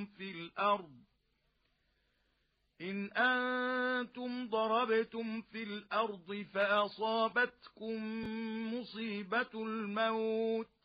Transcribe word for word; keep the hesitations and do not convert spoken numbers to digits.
في الأرض إن أنتم ضربتم في الأرض فأصابتكم مصيبة الموت